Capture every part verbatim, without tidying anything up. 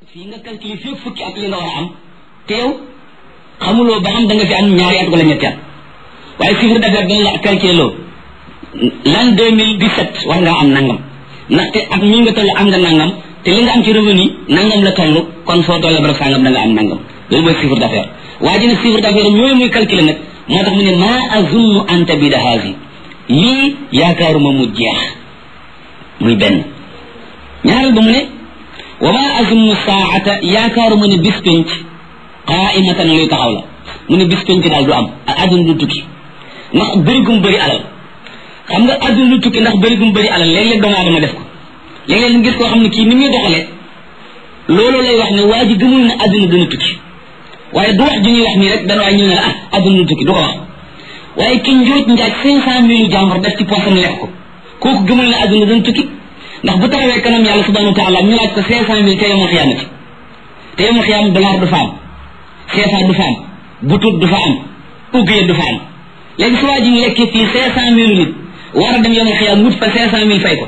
fii nga calculer fii fukki at li nga war a am te yow xamuloo ba xam da nga fi am ñaari at wala ñetti at waaye chiffre d'affaires dañ la calculer loo l'an deux mille dix-sept war ngaa am nangam ndaxte at mii nga toll am nga nangam te li nga am ci revenu nangam la toll kon foo toll ba sangam da nga am nangam loolu mooy chiffre d'affaires waa ji ne chiffre d'affaires ñooyu muy calculer nag moo tax mu ne maa azunnu an tabida haasi lii yaakaaruma mu jeex muy benn ñaareel ba mu ne wa maa azunnu saata yaakaaruma ne bis penc qaa'imatan luy taxaw la mu ne bis penc daal du am adduna du tukki ndax bëri gum bëri alal xam nga adduna du tukki ndax bëri gum bëri alal léeg-léeg doomu aadama def ko léeg-léeg nga gis koo xam ne kii ni muy doxalee loolu lay wax ne waa ji gëmul ne adduna dina tukki waaye du wax ju ñuy wax nii rek dana waay ñëw ne la ah adduna du tukki du ko wax waaye ki njoot njaaj cinq cent mille jàmbur def ci poosam lekk ko kooku gëmul ne adduna dina tukki ndax bu taxawee kanam yàlla subhanahu wa taala ñu laaj ko cinq cent mille te yemul xiyaamati te yemul xiyaam dollar du fa am C F A du fa am butut du fa am uggee du fa am léegi su waa ji lekkee fii cinq cent mille nit war a dem yemul xiyaam wut fa cinq cent mille fay ko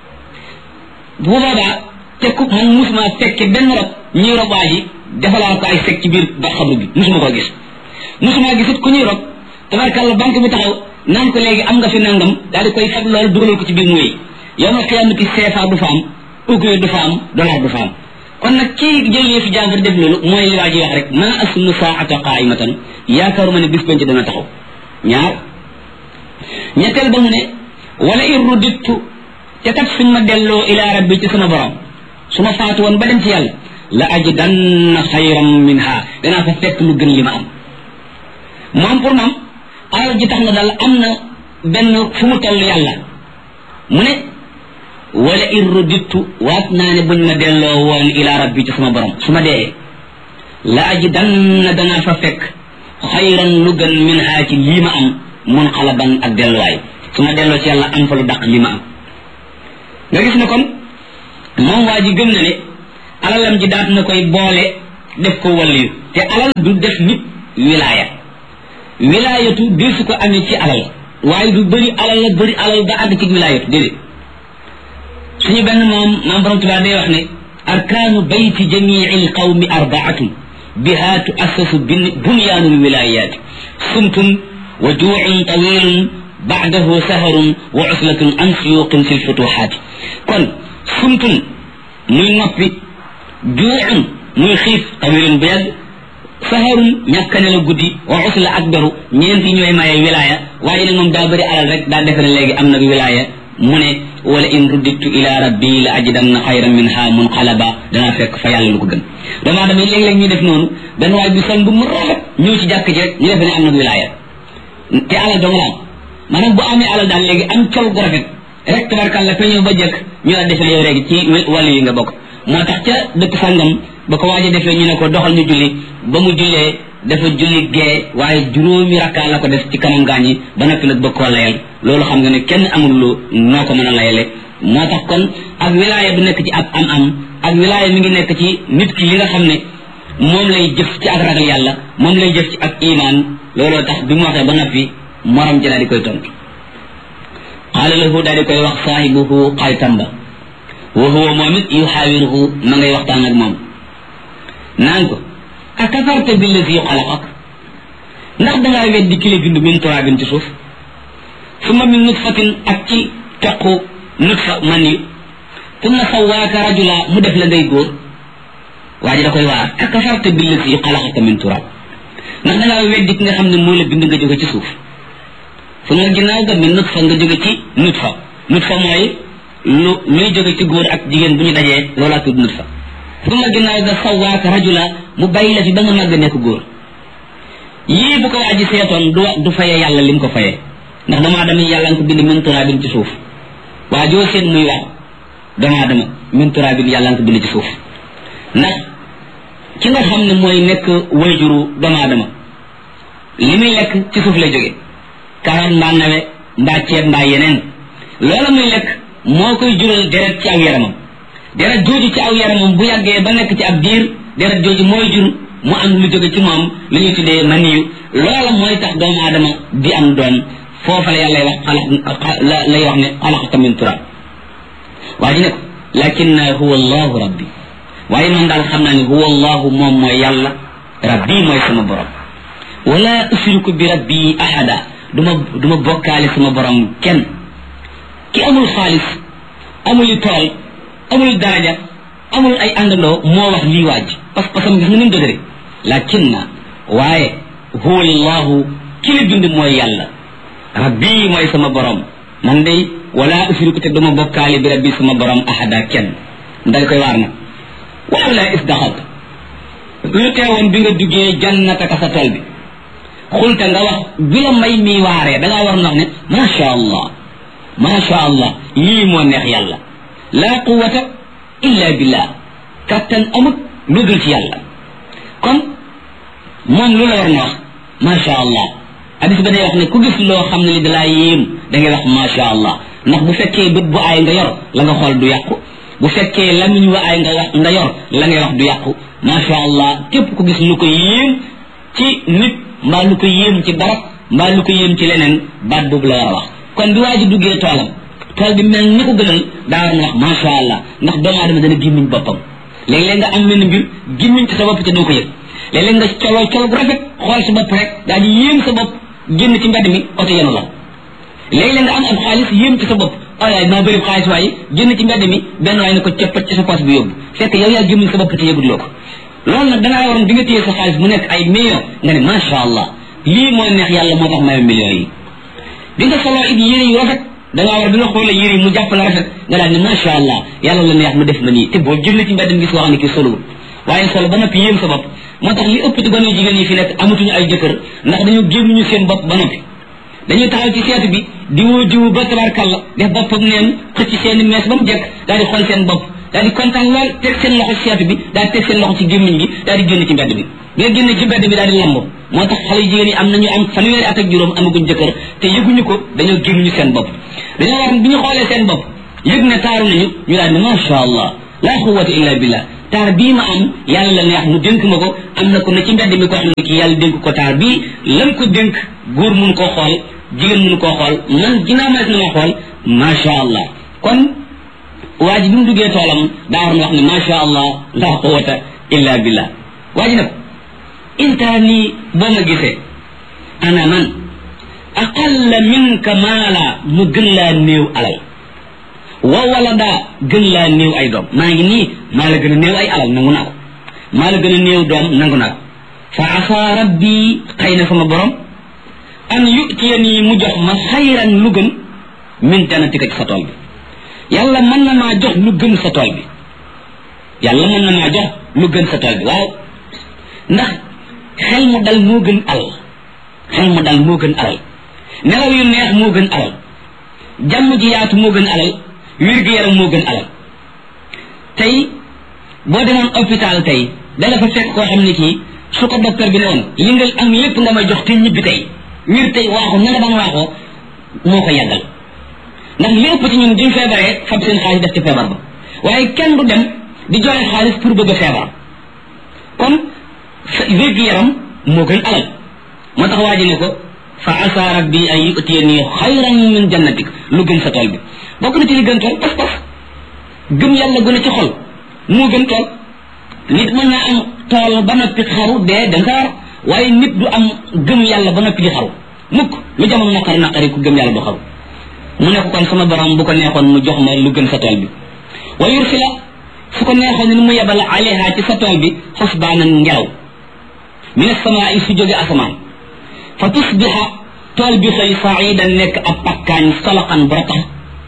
bu boobaa te ku man musuma fekke benn rob ñuy rob waa ji defalaa ko ay fekk ci biir ba xabru bi musuma koo gis musuma gisit ku ñuy rob tabarkàlla banque bu taxaw naan ko léegi am nga fi nangam daal di koy fab loolu dugalal ko ci biir muy yowmal xiyaamati C F A du fa am uggee du fa am dollar du fa am kon nag kii jëlee fi jàmbur def loolu mooy li waa ji wax rek ma asunu saata qaimatan yaakaaruma ne bis penc dana taxaw ñaar ñetteel ba mu ne wala in rudittu te kat suñ ma delloo ila rabbi ci sama borom su ma faatu woon ba dem ci yàlla la ajidanna xayran minha danaa fa fekk lu gën li ma am moom pour moom alal ji tax na daal am na benn fu mu toll yàlla mu ne wala in rudittu waat naa ne buñ ma delloo woon ila rabbi ci sama borom su ma dee la ajidanna danaa fa fekk xayran lu gën minha ci lii ma am mun xalaban ak delluwaay su ma delloo ci yàlla am fa lu daq li ma am nga gis ne kon moom waa ji gëm na ne alalam ji daat na koy boole def ko waliyu te alal du def nit wilaaya wilaayatu di su ko amee ci alal waaye du bëri alal la bëri alal ba àgg ci wilaayatu déedéet suñu benn moom maam borom Tuubaa day wax ne arkaanu bayti jamii alqawmi arbaatun biha tuassasu bunyaanu lwilayaati sumtun wa juucun tawilun baadahu saharun wa uslatun an suyuqin fi lfutuxaati kon sumtun muy noppi juucun muy xiif tawilun bu yàgg saharun ñàkkane la guddi wa usla ak beru ñeenti ñooy maye wilaaya waaye nag moom daa bëri alal rek daa defe ne léegi am nag wilaaya mu ne wala in rudditu ila rabbi la ajidanna xayran minha munqalaba danaa fekk fa yàlla lu ko gën damaa damay léeg-léeg ñu def noonu benn waay bi sol bu mu rafet ñëw ci jàkk ji rek ñu defe ne am nag wilaaya te alal dong la am maanaam bu amee alal daal léegi am col gu rafet rek tabarkàlla fa ñëw ba jëkk ñu la defee yow léegi ci wàllu yi nga bokk moo tax ca dëkk sàngam ba ko waaj a defee ñu ne ko doxal ñu julli ba mu jullee dafa julli gee waaye juróomi rakkaa la ko def ci kanam gaañi ba noppi nag bëgg koo layal loolu xam nga ne kenn amul lu noo ko mën a layale moo tax kon ak wilaaya du nekk ci ab am am ak wilaaya mi ngi nekk ci nit ki li nga xam ne moom lay jëf ci ak ragal yàlla moom lay jëf ci ak iman looloo tax bi mu waxee ba noppi morom ji daal di koy tontu qaala lahu daal di koy wax saahibuhu xaritam ba wa huwa moom it yuxaawiruhu ma ngay waxtaan ak moom naan ko akafarta billazi xalaqak ndax dangaa weddi ki la bind min turaabin ci suuf summa min nutfatin ak ci toqu nutfa man yi summa sawaaka rajula mu def la ngay góor waa ji da koy waar akafarta billazi xalaqaka min turaab ndax dangaa weddi ki nga xam ne moo la bind nga jóge ci suuf summa ginnaaw ga min nutfa nga jóge ci nutfa nutfa mooy lu luy jóge ci góor ak jigéen bu ñu dajee loolaa tudd nutfa summa ginnaaw ga sawaaka rajula mu bàyyi la fi ba nga màgg nekk góor yii bu ko waa ji seetoon du du fayee yàlla lim ko fayee ndax doomu aadama yi yàlla nga ko bind min turaabin ci suuf waa joo seen muy wax doomu aadama min turaabin yàlla nga ko bind ci suuf ndax ki nga xam ne mooy nekk wayjuru doomu aadama li muy lekk ci suuf lay jóge karoot mbaa nawe mbaa ceeb mbaa yeneen loola muy lekk moo koy jural deret ci aw yaramam deret jooju ci aw yaramam bu yàggee ba nekk ci ab diir deret jooju mooy jur mu am lu jóge ci moom lu ñuy tuddee maniyu loola mooy tax doomu aadama di am doom foofa la yàlla wax xalax la lay wax ne xalaqaka min turab waa ji ne ko lakinna huwa allahu rabbi waaye man daal xam naa ne huwa allahu moom mooy yàlla rabbi mooy sama borom wala usriku bi rabbi ahada duma duma bokkaale sama borom kenn ki amul xaalis amul tool amul daraja amul ay àndandoo moo wax lii waaj parce que sam gis nga ni mu dëgëre lakin na waaye huwa allahu ki la bind mooy yàlla rabbi mooy sama borom man day wala usriku te duma bokkaale bi rabbi sama borom ahada kenn ndal koy waar na waaw la isdaxat lu teewoon bi nga duggee jannataka sa tool bi xulta nga wax bi la may mi waaree da ngaa war na wax ne masha allah masha allah lii moo neex yàlla laa quwata illa billah kattan amut lu dul ci yàlla kon moom lu la war na wax masha allah hadis ba day wax ne ku gis loo xam ne li dalaa yéem da ngay wax masha allah ndax bu fekkee bët bu aay nga yor la nga xool du yàqu bu fekkee lamiñ wa aay nga wax nga yor la ngay wax du yàqu masha allah képp ku gis lu ko yéem ci nit mbaa lu ko yéem ci barab mbaa lu ko yéem ci leneen baat boobu la war a wax kon bi waa ji duggee toolam tool bi mel ni ko gënal daa war na wax masha allah ndax doomu aadama dana gémmiñ boppam léeg-léeg nga am benn mbir gémmiñ ci sa bopp te doo ko yëg léeg-léeg nga coloo col bu rafet xool sa bopp rek daal di yéem sa bopp génn ci mbedd mi oto yenu la léeg-léeg nga am ab xaalis yéem ci sa bopp waaye maa bëri xaalis waaye génn ci mbedd mi benn waaye ne ko coppat ci sa poche bi yóbbu fekk yow yaa gémmiñ sa bopp te yëguloo ko loolu nag dangaa waroon bi nga téye sa xaalis mu nekk ay millions nga ne masha allah lii moo neex yàlla moo tax may millions yi bi nga soloo it yére yu rafet dangaa war bi nga xoolee yére yi mu jàpp la rafet nga daal ne masha allah yàlla la neex mu def ma nii te boo génn ci mbedd mi gis wax ne kii solowul waaye solo ba noppi yéem sa bopp moo tax li ëpp ci gone jigéen yi fi nekk amatuñu ay jëkkër ndax dañoo gémmuñu seen bopp ba noppi dañuy taxaw ci seetu bi diwoo diwu ba tabarkalla def boppam neen xëcc seen mees ba mu jekk daal di xool seen bopp daal di kontaan lool teg seen loxo ci seetu bi daal di teg seen loxo ci gémmiñ gi daal di génn ci mbedd bi bi nga génn ci mbedd bi daal di lamb moo tax xale jigéen yi am nañu am fanweeri at ak juróom amaguñ jëkkër te yëguñu ko dañoo gémmuñu seen bopp dañoo war bi ñu xoolee seen bopp yëg ne taaru nañu ñu daal ne masha allah la quwwata illa billah taar bii ma am yàlla la neex mu dénk ma ko am na ko ne ci mbedd mi ko xam ne kii yàlla dénk ko taar bii lan ko dénk góor mun koo xool jigéen mun koo xool man ginnaaw ma na ma xool masha allah kon waa ji bi mu duggee toolam daa war na wax ne masha allah la quwwata illa billah waa ji nag intaa nii boo ma gisee ana man aqalla minka maala mu gën laa néew alal wa wala daa gën laa néew ay doom maa ngi nii maa la gën a néew ay alal nangu naa ko maa la gën a néew doom nangu naa ko fa asa rabbi xëy na sama borom an yutiyani mu jox ma xayran lu gën min jannatika ci sa tool bi yàlla mën na maa jox lu gën sa tool bi yàlla mën na maa jox lu gën sa tool bi waaw ndax xel mu dal moo gën alal xel mu dal moo gën alal nelaw yu neex moo gën alal jàmm ji yaatu moo gën alal wér-gu-yaram moo gën alal tey boo demoon hôpital tey dala fa fekk koo xam ne kii su ko docteur bi ne woon li nga am lépp nga may jox te ñibbi tey wér tey waaxu na nga daan waaxoo moo ko yàggal ndax li ëpp ci ñun duñ feebaree fab seen xaalis def ci feebar ba waaye kenn du dem di joxe xaalis pour bëgg a feebar kon wér-gu-yaram moo gën alal moo tax waa ji ne ko fa asa rabbi an yutiyani xayran min jannatik lu gën sa tool bi bokk na ci li gën tool pas pas gëm yàlla gën a ci xol moo gën tool nit mën naa am tool ba noppi xaru dee da nga war waaye nit du am gëm yàlla ba noppi di xaru mukk lu jamono naqari naqari ku gëm yàlla du xaru mu ne ko kon sama borom bu ko neexoon mu jox ma lu gën sa tool bi wa yursila su ko neexoon ni mu yebal alayha ci sa tool bi xusbaanan ngelaw min as-samaa'i su jóge asamaan fa tusbiha tool bi xëy saidan nekk ab pakkaañ soloxan bu ratax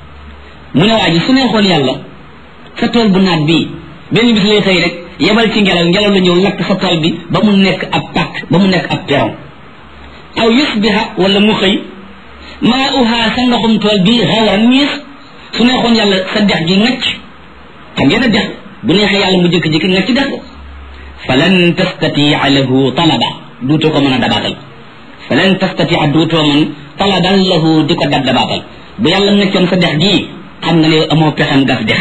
mu ne waa ji su neexoon yàlla sa tool bu naat bii benn bis lay xëy rek yebal ci ngelaw ngelaw la ñëw lakk sa tool bi ba mu nekk ab pakk ba mu nekk ab peron aw yusbiha wala mu xëy maa uhaa sa ndoxum tool bi xawran miis su neexoon yàlla sa dex gi ngacc xam ngeen a dex bu neexee yàlla mu jëkk-jëkki ngacc dex ko falan tastatia lahu talaba duutoo ko mën a dabaatal falan tastatia duutoo mën talaban lahu di ko dab dabaatal bu yàlla ngaccoon sa dex gii xam nga ne amoo pexem gas dex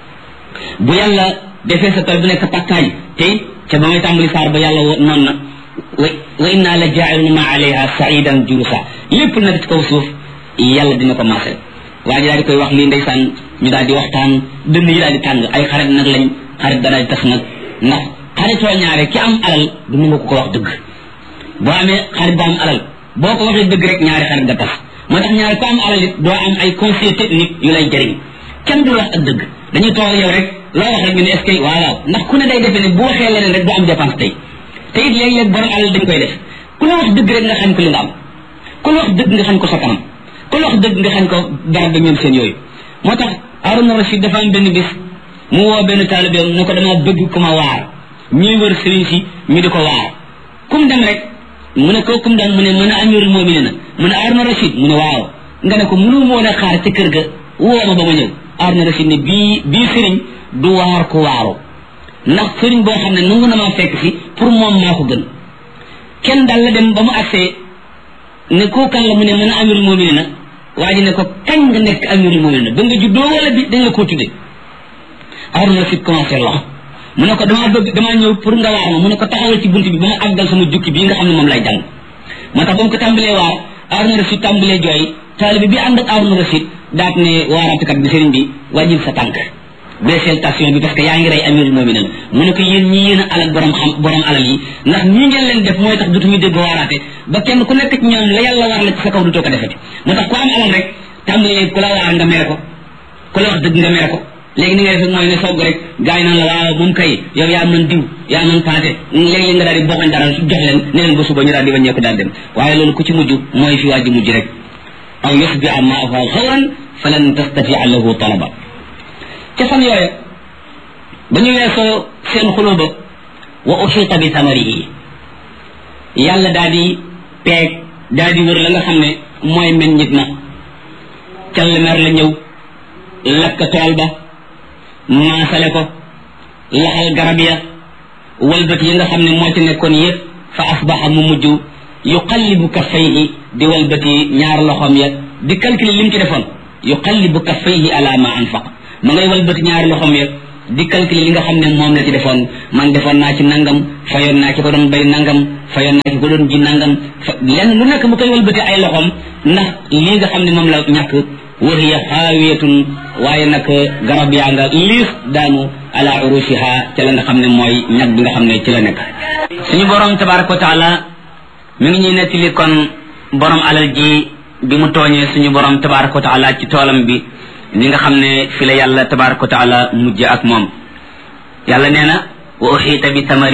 bu yàlla defee sa tool bu nekk pakkaay te ca ba may tàmbali saar ba yàlla noonu na wa wa inna la jaa'iluna ma alayha sa'idan jurusa lépp nag ci kaw suuf yàlla dina ko maasal waa ji daal di koy wax lii ndeysaan ñu daal di waxtaan dënn yi daal di tàng ay xarit nag lañ xarit dana tas nag ndax xaritoo ñaare ki am alal du mu nga ko wax dëgg boo amee xarit ba am alal boo ko waxee dëgg rek ñaari xarit nga tas moo tax ñaari ko am alal it doo am ay conseil technique yu lay jëriñ kenn du wax ak dëgg dañuy toog yow rek loo wax rek ñu ne est-ce que waaw ndax ku ne day defee ne bu waxee leneen rek du am dépense tey te it léeg-léeg borom alal dañ koy def ku la wax dëgg rek nga xam ko li nga am ku la wax dëgg nga xam ko sa kanam ku la wax dëgg nga xam ko barab ba ñoom seen yooyu moo tax Harouna Rachid dafa am benn bis mu woo benn taalibeem ne ko dama bëgg ku ma waar ñuy wër sëriñ si ñu di ko waar kum dem rek mu ne ko kum dem mu ne mën a amirul mu'minina mu ne Harouna Rachid mu ne waaw nga ne ko mënu moo a xaar ci kër ga woo ma ba ma ñëw Harouna Rachid ne bii bii sëriñ du waar ku waaru ndax sëriñ boo xam ne nangu na maa fekk si pour moom maa ko gën kenn daal la dem ba mu agsee ne koo kan la mu ne mën a amirul mu'minina waa ji ne ko kañ nga nekk amirul mu'minina ba nga juddoo wala bi dañ la koo tudde Harouna Rachid commencé wax mu ne ko damaa bëgg damaa ñëw pour nga waar ma mu ne ko taxawal ci bunt bi ba ma àggal sama jukki bii nga xam ne moom lay jàng moo tax ba mu ko tàmbalee waar Harouna Rachid tàmbalee jooy taalibe bi ànd ak Harouna Rachid daat ne waaraatukat bi sëriñ bi wàññil sa tànk baissel station bi parce que yaa ngi rey amirul mu'minin mu ne ko yéen ñi yéen a alal borom xam borom alal yi ndax ñii ngeen leen def mooy tax dutuñu dégg waaraate ba kenn ku nekk ci ñoom la yàlla war la ci sa kaw dutoo ko defati moo tax ku am alal rek tàmbalee ku la waar nga mere ko ku la wax dëgg nga mere ko léegi ni ngay def mooy ne sogg rek gars yi naan la waaw moom kay yow yaa mën diw yaa mën paate léegi nga daal di bokkoñ dara jox leen ne leen ba suba ñu daal di wàññeeku daal dem waaye loolu ku ci mujj mooy fi waa ji mujj rek aw yusbi ma afa xawran falan tastatia lahu talaba ca fan yooya ba ñu weesoo seen xuloo ba wa uxita bi samarihi yàlla daal di peeg daal di wër la nga xam ne mooy meññit na callemer la ñëw lakk tool ba maasale ko laxal garab ya walbat yi nga xam ne moo ci nekkoon yëpp fa asbaxa mu mujj yuqallibu kaffayhi di walbati ñaar loxoom ya di calculer lim ci defoon yuqallibu kaffayhi ala ma anfaq ma ngay walbati ñaari loxoom ya di calculer li nga xam ne moom la ci defoon man defoon naa ci nangam fayoon naa ci ko doon bay nangam fayoon naa ci ko doon ji nangam lenn lu nekk mu koy walbati ay loxoom ndax lii nga xam ne moom la ñàkk wa hiya xaawiyatun waaye nag garab yaa nga liis daanu ala urushiha ca la nga xam ne mooy ñag bi nga xam ne ci la nekk suñu borom tabaraka wa taala mi ngi ñuy nettali kon borom alal ji bi mu tooñee suñu borom tabaraka wa taala ci toolam bi li nga xam ne fi la yàlla tabaraka wa taala mujj ak moom yàlla nee na wa uxiita bi tamari